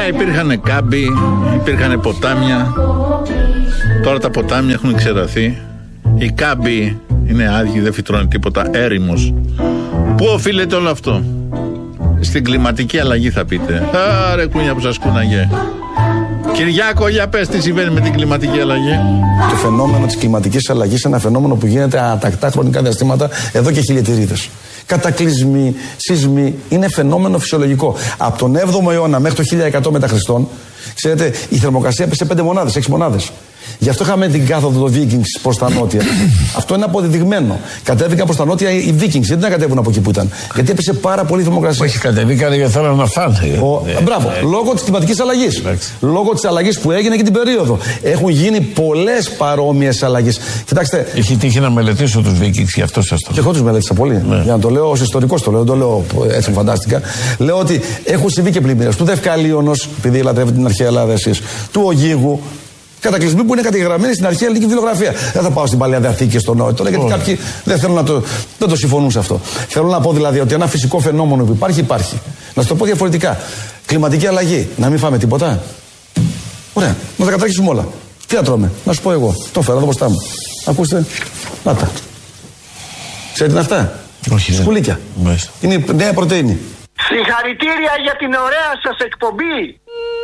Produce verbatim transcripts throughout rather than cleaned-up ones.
υπήρχαν κάμποι, υπήρχαν ποτάμια. Τώρα τα ποτάμια έχουν ξεραθεί. Οι κάμποι είναι άδειοι, δεν φυτρώνει τίποτα, έρημος. Πού οφείλεται όλο αυτό? Στην κλιματική αλλαγή θα πείτε. Άρε κούνια που σας κούναγε. Κυριάκο, για πες τι συμβαίνει με την κλιματική αλλαγή. Το φαινόμενο της κλιματικής αλλαγής είναι ένα φαινόμενο που γίνεται ατακτά χρονικά διαστήματα εδώ και χιλιετηρίδες. Κατακλυσμοί, σεισμοί, είναι φαινόμενο φυσιολογικό. Από τον έβδομο αιώνα μέχρι το χίλια εκατό μετά Χριστόν, ξέρετε, η θερμοκρασία έπεσε πέντε μονάδες, έξι μονάδες. Γι' αυτό είχαμε την κάθοδο των Vikings προς τα νότια. Αυτό είναι αποδεδειγμένο. Κατέβηκαν προς τα νότια οι Vikings, γιατί να κατέβουν από εκεί που ήταν? Γιατί έπεσε πάρα πολύ θερμοκρασία. Όχι, κατεβήκανε γιατί θέλουν να φάνε. Ο... Μπράβο, λόγω της κλιματικής αλλαγής. Λόγω της αλλαγής που έγινε και την περίοδο. Έχουν γίνει πολλές παρόμοιες αλλαγές. Κοιτάξτε. Έχει τύχει να μελετήσω τους Vikings, γι' αυτό σας το λέω. Και εγώ τους μελέτησα πολύ. Ναι. Για να το λέω ως ιστορικός, το λέω, δεν το λέω έτσι φαντάστηκα. Λέω ότι έχουν συμβεί και πλημμύρες του Δευκαλίωνος, επειδή λατρεύετε την αρχαία Ελλάδα εσείς, του Ογίγου. Κατακλυσμοί που είναι καταγεγραμμένοι στην αρχαία ελληνική φιλογραφία. Δεν θα πάω στην Παλαιά Διαθήκη και στο Νότο τώρα, γιατί oh. κάποιοι δεν θέλουν να το, δεν το συμφωνούν σε αυτό. Θέλω να πω δηλαδή ότι ένα φυσικό φαινόμενο που υπάρχει, υπάρχει. Να σου το πω διαφορετικά. Κλιματική αλλαγή. Να μην φάμε τίποτα. Ωραία. Να τα καταρχίσουμε όλα. Τι θα τρώμε? Να σου πω εγώ. Το φέρω εδώ μπροστά μου. Ακούστε. Να τα. Ξέρετε τι είναι αυτά? Όχι. Σκουλίκια. Μάλιστα. Είναι η νέα πρωτεΐνη. Συγχαρητήρια για την ωραία σας εκπομπή.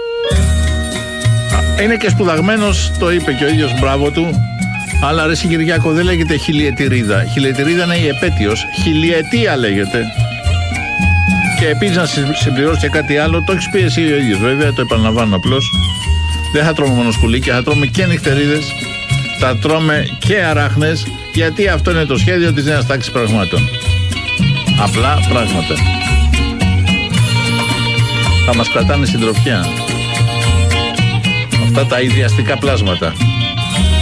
Είναι και σπουδαγμένος, το είπε και ο ίδιος, μπράβο του. Αλλά ρε Κυριάκο, δεν λέγεται χιλιετηρίδα. Χιλιετηρίδα είναι η επέτειος. Χιλιετία λέγεται. Και επίσης να συμπληρώσω και κάτι άλλο, το έχεις πει εσύ ο ίδιος, βέβαια, το επαναλαμβάνω απλώς. Δεν θα τρώμε μόνο σκουλίκια, θα τρώμε και νυχτερίδες, θα τρώμε και αράχνες, γιατί αυτό είναι το σχέδιο της νέας τάξης πραγμάτων. Απλά πράγματα. Θα μας κρατάνε συντροφιά αυτά τα ιδιαστικά πλάσματα.